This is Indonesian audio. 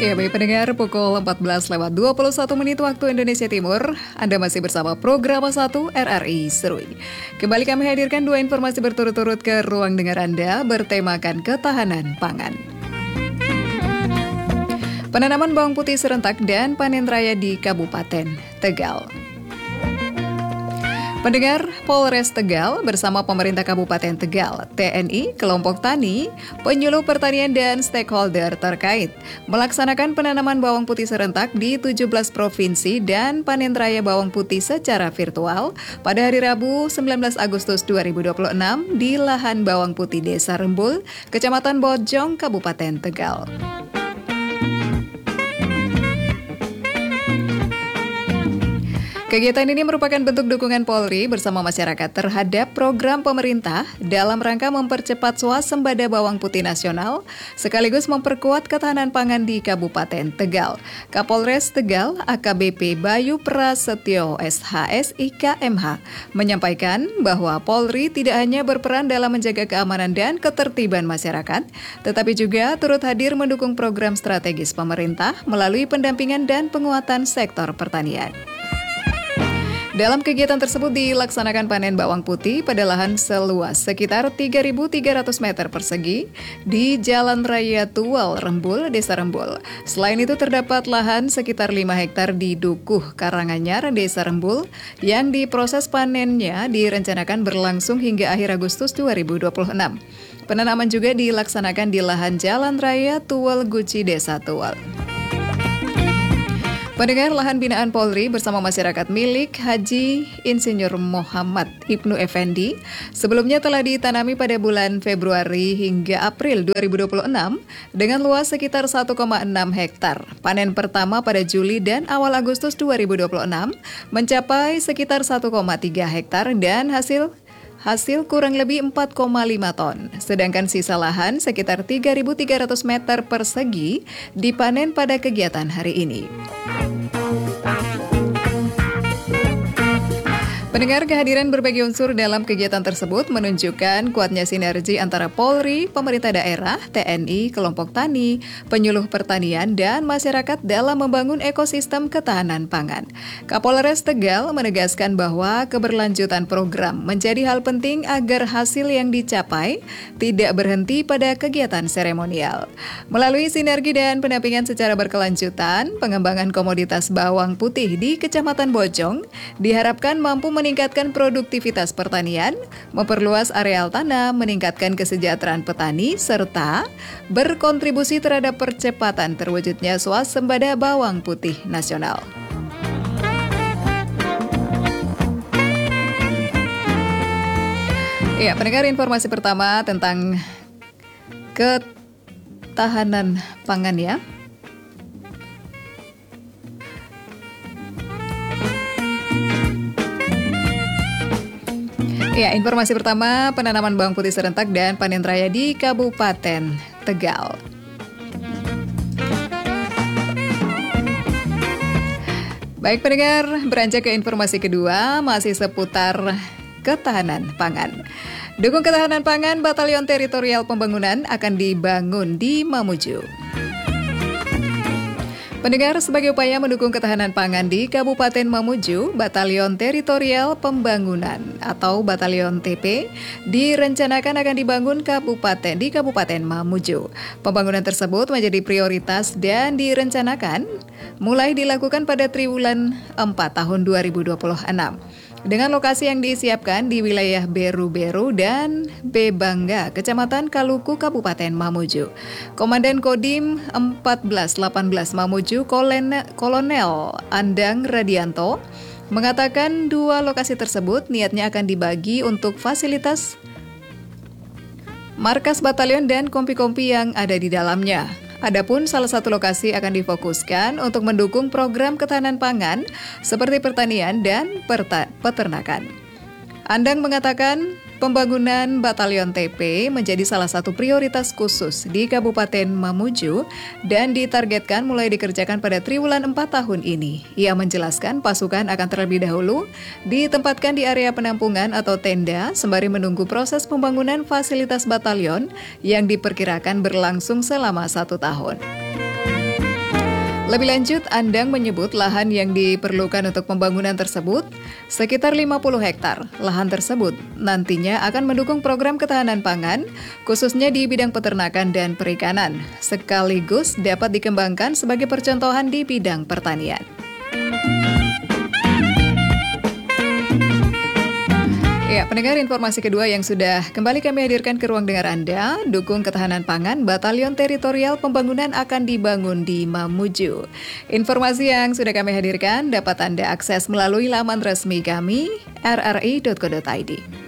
Ya, baik pendengar, pukul 14:21 waktu Indonesia Timur. Anda masih bersama program 1 RRI Seruy. Kembali kami hadirkan dua informasi berturut-turut ke ruang dengar Anda bertemakan ketahanan pangan. Penanaman bawang putih serentak dan panen raya di Kabupaten Tegal. Pendengar, Polres Tegal bersama pemerintah Kabupaten Tegal, TNI, kelompok tani, penyuluh pertanian dan stakeholder terkait melaksanakan penanaman bawang putih serentak di 17 provinsi dan panen raya bawang putih secara virtual pada hari Rabu 19 Agustus 2026 di lahan bawang putih Desa Rembul, Kecamatan Bojong, Kabupaten Tegal. Kegiatan ini merupakan bentuk dukungan Polri bersama masyarakat terhadap program pemerintah dalam rangka mempercepat swasembada bawang putih nasional sekaligus memperkuat ketahanan pangan di Kabupaten Tegal. Kapolres Tegal AKBP Bayu Prasetyo SHS IKMH menyampaikan bahwa Polri tidak hanya berperan dalam menjaga keamanan dan ketertiban masyarakat, tetapi juga turut hadir mendukung program strategis pemerintah melalui pendampingan dan penguatan sektor pertanian. Dalam kegiatan tersebut dilaksanakan panen bawang putih pada lahan seluas sekitar 3.300 meter persegi di Jalan Raya Tual Rembul, Desa Rembul. Selain itu terdapat lahan sekitar 5 hektar di Dukuh Karanganyar, Desa Rembul yang diproses panennya direncanakan berlangsung hingga akhir Agustus 2026. Penanaman juga dilaksanakan di lahan Jalan Raya Tual Guci, Desa Tual. Pendengar, lahan binaan Polri bersama masyarakat milik Haji Insinyur Muhammad Ibnu Effendi sebelumnya telah ditanami pada bulan Februari hingga April 2026 dengan luas sekitar 1,6 hektar. Panen pertama pada Juli dan awal Agustus 2026 mencapai sekitar 1,3 hektar dan hasil kurang lebih 4,5 ton. Sedangkan sisa lahan sekitar 3.300 meter persegi dipanen pada kegiatan hari ini. Pendengar, kehadiran berbagai unsur dalam kegiatan tersebut menunjukkan kuatnya sinergi antara Polri, pemerintah daerah, TNI, kelompok tani, penyuluh pertanian, dan masyarakat dalam membangun ekosistem ketahanan pangan. Kapolres Tegal menegaskan bahwa keberlanjutan program menjadi hal penting agar hasil yang dicapai tidak berhenti pada kegiatan seremonial. Melalui sinergi dan pendampingan secara berkelanjutan, pengembangan komoditas bawang putih di Kecamatan Bojong diharapkan mampu meningkatkan produktivitas pertanian, memperluas areal tanam, meningkatkan kesejahteraan petani, serta berkontribusi terhadap percepatan terwujudnya swasembada bawang putih nasional. Ya, pendengar, informasi pertama tentang ketahanan pangan ya. Ya, informasi pertama, penanaman bawang putih serentak dan panen raya di Kabupaten Tegal. Baik pendengar, beranjak ke informasi kedua, masih seputar ketahanan pangan. Dukung ketahanan pangan, Batalion Teritorial Pembangunan akan dibangun di Mamuju. Pendengar, sebagai upaya mendukung ketahanan pangan di Kabupaten Mamuju, Batalion Teritorial Pembangunan atau Batalion TP direncanakan akan dibangun di Kabupaten Mamuju. Pembangunan tersebut menjadi prioritas dan direncanakan mulai dilakukan pada triwulan 4 tahun 2026. Dengan lokasi yang disiapkan di wilayah Beru-Beru dan Bebangga, Kecamatan Kaluku, Kabupaten Mamuju. Komandan Kodim 1418 Mamuju, Kolonel Andang Radianto, mengatakan dua lokasi tersebut niatnya akan dibagi untuk fasilitas markas batalion dan kompi-kompi yang ada di dalamnya. Adapun salah satu lokasi akan difokuskan untuk mendukung program ketahanan pangan seperti pertanian dan peternakan. Andang mengatakan pembangunan Batalion TP menjadi salah satu prioritas khusus di Kabupaten Mamuju dan ditargetkan mulai dikerjakan pada triwulan 4 tahun ini. Ia menjelaskan pasukan akan terlebih dahulu ditempatkan di area penampungan atau tenda sembari menunggu proses pembangunan fasilitas batalion yang diperkirakan berlangsung selama 1 tahun. Lebih lanjut, Andang menyebut lahan yang diperlukan untuk pembangunan tersebut sekitar 50 hektar. Lahan tersebut nantinya akan mendukung program ketahanan pangan, khususnya di bidang peternakan dan perikanan, sekaligus dapat dikembangkan sebagai percontohan di bidang pertanian. Ya, pendengar, informasi kedua yang sudah kembali kami hadirkan ke ruang dengar Anda, dukung ketahanan pangan, Batalion Teritorial Pembangunan akan dibangun di Mamuju. Informasi yang sudah kami hadirkan dapat Anda akses melalui laman resmi kami, rri.co.id.